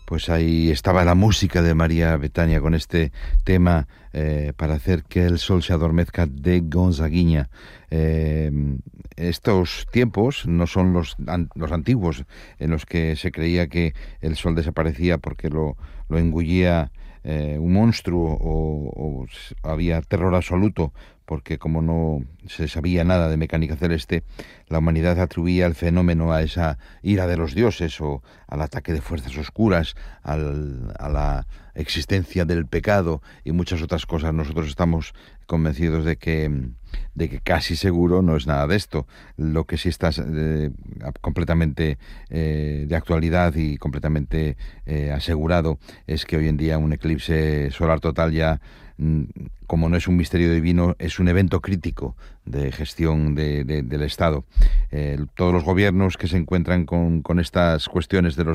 Pues ahí estaba la música de María Betania con este tema para hacer que el sol se adormezca de Gonzaguinha. Estos tiempos no son los antiguos en los que se creía que el sol desaparecía porque lo engullía un monstruo o había terror absoluto, porque como no se sabía nada de mecánica celeste, la humanidad atribuía el fenómeno a esa ira de los dioses o al ataque de fuerzas oscuras, a la existencia del pecado y muchas otras cosas. Nosotros estamos convencidos de que casi seguro no es nada de esto. Lo que sí está completamente de actualidad y completamente asegurado es que hoy en día un eclipse solar total ya, como no es un misterio divino, es un evento crítico de gestión del Estado. Todos los gobiernos que se encuentran con estas cuestiones de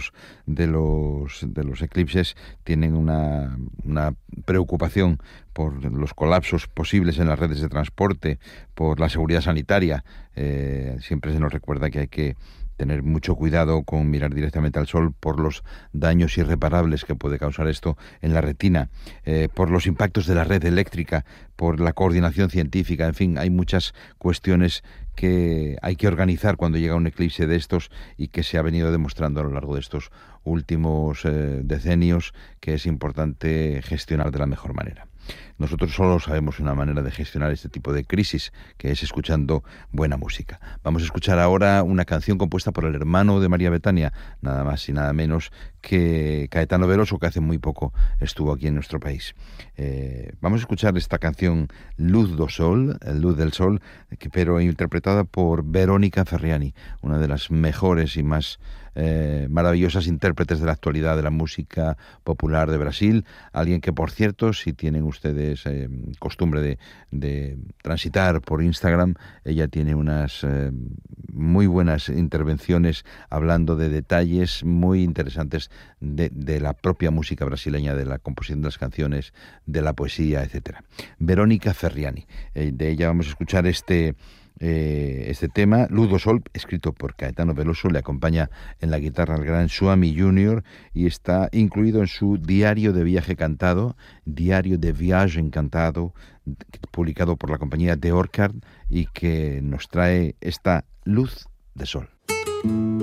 los eclipses tienen una preocupación por los colapsos posibles en las redes de transporte, por la seguridad sanitaria. Siempre se nos recuerda que hay que tener mucho cuidado con mirar directamente al sol por los daños irreparables que puede causar esto en la retina, por los impactos de la red eléctrica, por la coordinación científica. En fin, hay muchas cuestiones que hay que organizar cuando llega un eclipse de estos y que se ha venido demostrando a lo largo de estos últimos decenios que es importante gestionar de la mejor manera. Nosotros solo sabemos una manera de gestionar este tipo de crisis, que es escuchando buena música. Vamos a escuchar ahora una canción compuesta por el hermano de María Betania, nada más y nada menos que Caetano Veloso, que hace muy poco estuvo aquí en nuestro país. Vamos a escuchar esta canción Luz do Sol, Luz del Sol, pero interpretada por Verónica Ferriani, una de las mejores y más maravillosas intérpretes de la actualidad de la música popular de Brasil. Alguien que, por cierto, si tienen ustedes costumbre de transitar por Instagram, ella tiene unas muy buenas intervenciones hablando de detalles muy interesantes de la propia música brasileña, de la composición de las canciones, de la poesía, etcétera. Verónica Ferriani, de ella vamos a escuchar este tema, Luz do Sol, escrito por Caetano Veloso. Le acompaña en la guitarra el gran Suami Junior y está incluido en su Diario de Viaje Cantado, Diario de Viaje Encantado, publicado por la compañía de Orchard, y que nos trae esta Luz de Sol.